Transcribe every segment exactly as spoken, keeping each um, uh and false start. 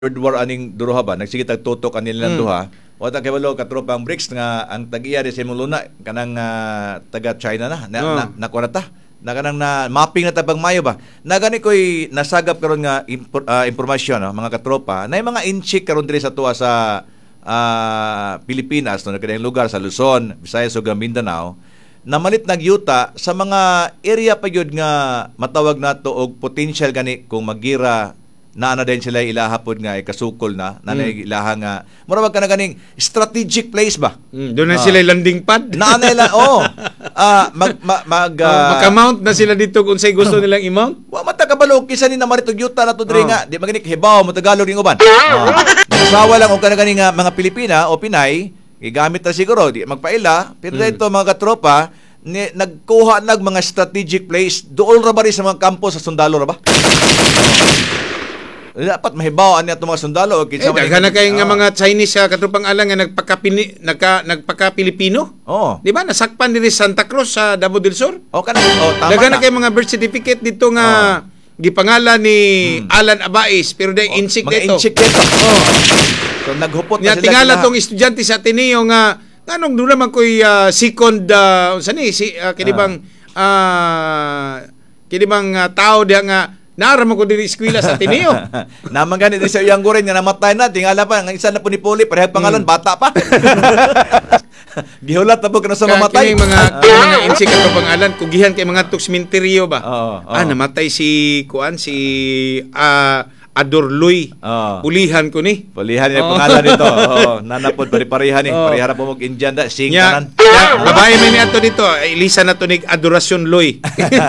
third war aning duha ba nagsige tag tutok kanilang Mm. duha wa ta kay walo ka tropang BRICS nga ang tag-iya di sa imong luna kanang ah, taga China na na, Oh. na, nakuha na ta na kanang na mapping na tabang mayo ba na gani koy nasagap karon nga impor, ah, impormasyon no, mga katropa na mga inchik karon diri sa tuwa sa ah, Pilipinas no kanang lugar sa Luzon, Visayas ug Mindanao na malit nagyuta sa mga area pa gyud nga matawag nato og potential gani kung magira na ana din sila ilahapon nga ikasukol na na Mm. ilaha nga murag ka na ganing strategic place ba Mm, doon na Ah. sila landing pad. na ana ila oh ah mag ma- mag Oh, ah, maka-mount na sila dito kung say gusto nilang i-mount. wa mata kabalo kisa ni na maritog yuta na to diri Oh. nga di maganik hibaw mo tagalog ning uban oh. Nasawa lang og kana gani nga mga Pilipina o Pinay gigamit na siguro di magpaila pero Mm. dito mga katropa ni, nagkuha nag mga strategic place dool ra ba rin sa mga kampo sa sundalo ra ba dapat mahibaw ani ato mga sundalo o Eh, kinsa man- daghan na kayo nga Ah. mga Chinese sa katupang alang nga nagpakapini, nagka, nagpaka-Pilipino. oh Di ba? Nasakpan diri sa Santa Cruz sa Davao del Sur. o kana oh tama Daghan na na kayo mga birth certificate dito nga gipangalan ni Alan Abais pero dai Oh, insik mga dito. insik dito Oh. so naghupot Nya na sila tingala kina- tong estudyante sa Ateneo nga anong doon naman ko'y ah, second uh, unsa ni si uh, kini Ah. bang ah, kini bang ah, tao diha nga naara man ko diri eskwela sa Ateneo. naman gani din sa iyang gurin nga namatay na tingala pa ang isa na po ni Puli parehag pangalan bata pa gihulat na po kana sa Ka- mamatay kining mga kining mga insik ato pangalan kugihan kay mga tuksminteryo ba. Oo, oo. Ah namatay si kuan si ah, Adorloy. Oo. Pulihan ko ni. Pulihan yung Oo. pangalan nito. Oo, nanapod pari-parihan eh. Oo. Parihara po mag Indian da, sing Nya, tanan. nya, babae man ni ato dito, ilisa na to ni Adoracion Loy.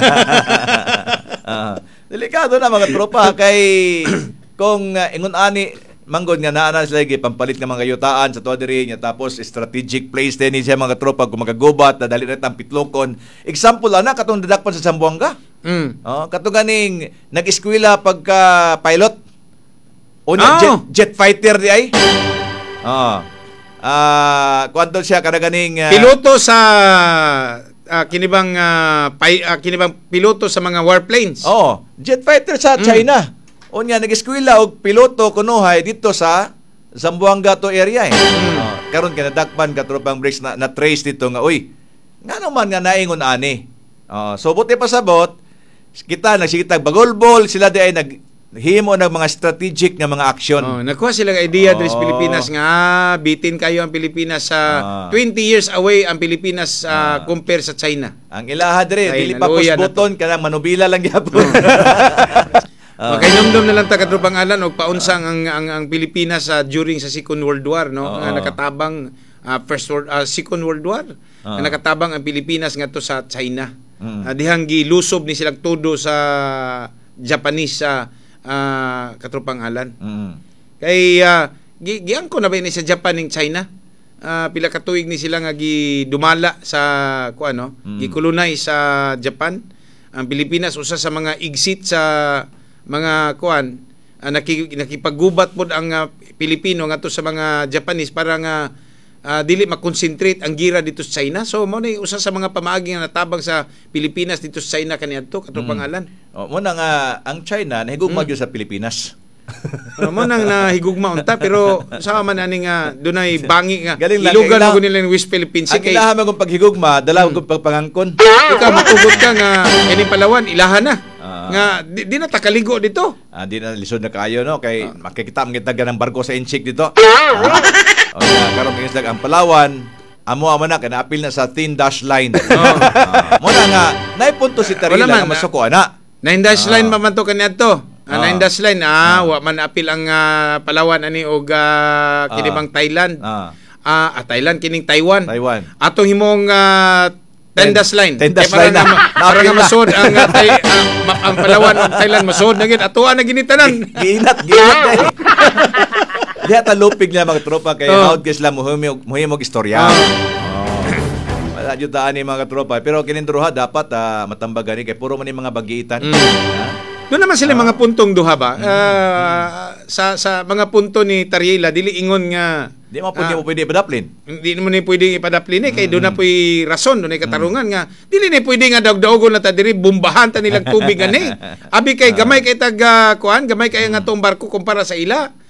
Ah, delikado na mga tropa kay kung uh, ingon ani manggod nga naa na sila gi pampalit nga mga yutaan sa tuwa diri nya tapos strategic place din siya mga tropa kung magagubat na dali na tang pitlokon. Example ana katong dadakpan sa Zamboanga. Mm. Oh, kato ganing nag-eskwela pagka pilot. O Ah. jet, jet fighter di ay. Ah. Ah, kuanto siya kada ganing ah, Piloto sa ah, kinibang ah, pi- ah, kinibang piloto sa mga warplanes. Oh, jet fighter sa China. O nga nag-eskwela og piloto kunuhay dito sa Zamboanga to area eh. Oh, karon kinadakpan katropang breaks na, na trace dito nga uy. Ngano man nga naingon ani. Oh, so buti pasabot kita nagsikitag bagolbol sila di ay naghimo ng mga strategic nga mga aksyon. Oh, nakuha sila ng idea diri sa Oh. Pilipinas nga ah, bitin kayo ang Pilipinas sa Ah. twenty years away ang Pilipinas ah, Ah. compare sa China. Ang ilaha dire Ay, dili pa naluya na pusbuton kanang manubila lang gyapon. Ah. Makainomdom na lang ta kadrupang alan og paunsang ang ang, ang Pilipinas sa during sa Second World War no Oo. nga nakatabang ah, First World ah, Second World War Oo. nga nakatabang ang Pilipinas ngadto sa China. Mm. Ah, dihang gilusob ni silang todo sa Japanese sa ah, katrupang alan. Mm. Kay uh, gi giangko na ba ni sa Japan ning China? Ah, pila ka tuig ni sila nga gidumala sa kuan no, Mm. gikolonize sa Japan. Ang Pilipinas usa sa mga exit sa mga kuan uh, naki, nakipaggubat pod ang ah, Pilipino ngadto sa mga Japanese para nga ah, dili makonsentrate ang gira dito sa China. So mo ni usa sa mga pamaagi nga natabang sa Pilipinas dito sa China kaniadto katong Mm. pangalan. Oh, mo na nga ang China nahigugma gyud sa Pilipinas. Uh, mo nang nahigugma unta pero sa man ani nga dunay bangi nga Galing lang, ilugan kailang- mo nila ng West Philippines Ang kay ilaha man kung paghigugma, dala mm. pagpangangkon. ikaw matugot ka nga kini Palawan ilahan na Ah. nga di, di na takaligo dito. Ah, di na lisod na kayo no kay makikita ang kita ng barko sa Inchik dito. Ah. O nga karon kay ang Palawan, amo amo na kana apil na sa thin dash line. Ah, mo na nga naipunto si Tarila Wala man, nga masuko ana. Nine dash Ah. line man man to kaniadto. Ah, Ah. nine dash line ah, wa man apil ang ah, Palawan ani og ah, kini Ah. bang Thailand. Ah, Ah, ah, Thailand kining Taiwan. Taiwan. Atong himong uh, ten dash line. ten dash Kaya line na. para nga- Para Naapil nga na. masod ang, uh, tay, ang, ma- ang Palawan ug Thailand masod na gid. Atuan na ginitanan. Giinat, giinat dai. Diha ta lupig niya mga tropa kay Oh. hawd kay sila muhimog muhimog istorya. Ah. Oh. Wala jud taan ni mga tropa pero kinindruha dapat ah, matambagan ni kay puro man ni mga bagiitan. Mm. Ha? Doon naman sila mga puntong duha ba? Ah, sa sa mga punto ni Tariela dili ingon nga Di mo pwede Ah. mo pwede padaplin. hindi mo ni pwedeng ipadapli ni kay doon na po'y rason, doon ay katarungan nga dili ni pwede nga daog-daogon na ta diri bombahan ta nilang tubig ani. Abi kay gamay kay tag ah, kuan, gamay kay nga tong barko kumpara sa ila.